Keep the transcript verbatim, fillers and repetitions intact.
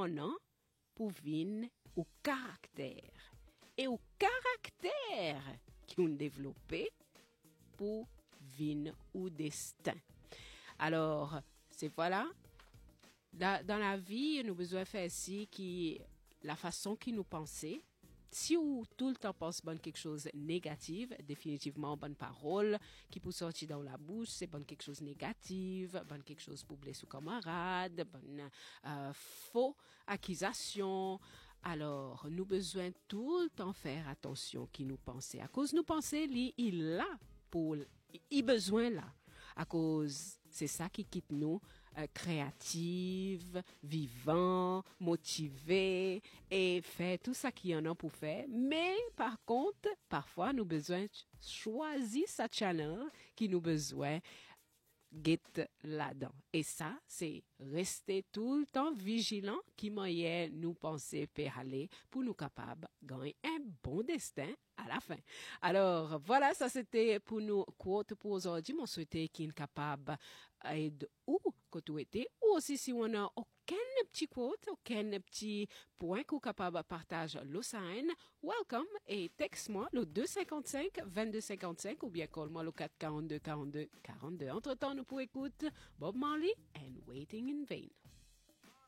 non pour vin au caractère. Et au caractère qui ont développé pour vin ou destin. Alors, c'est voilà. Dans, dans la vie, nous avons besoin de faire ici qui la façon qui nous pensons. Si vous tout le temps pense bonne quelque chose de négatif, définitivement bonne parole qui peut sortir dans la bouche, c'est bonne quelque chose de négatif, bonne quelque chose pour blesser camarade, bonne euh, faux accusation. Alors, nous besoin tout le temps faire attention qui nous pensons. À cause nous penser, lui, il là pour il besoin là. À cause c'est ça qui quitte nous euh, créative, vivant, motivé et fait tout ça qu'il y en a pour faire. Mais par contre, parfois nous besoin choisir sa channel qui nous besoin get là-dedans. Et ça, c'est rester tout le temps vigilant qui moyen nous penser per aller pour nous capables de gagner un bon destin à la fin. Alors, voilà, ça c'était pour nous quote pour aujourd'hui. Mon souhaité qui est capable de où que tu étais, ou aussi si on a aucun petit quote, aucun petit point qu'on est capable de partager le sign, welcome et texte-moi le deux cinq cinq, vingt-deux cinquante-cinq ou bien call-moi le quatre quarante-deux quarante-deux quarante-deux. Entre-temps, nous pouvons écouter Bob Marley and Waiting in Vain.